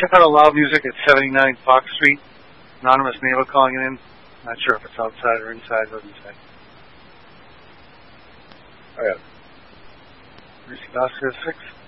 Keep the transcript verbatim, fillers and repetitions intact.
Chicago Loud Music at seventy-nine Fox Street. Anonymous neighbor calling in. Not sure if it's outside or inside. Doesn't say. Oh, yeah. Oscar six.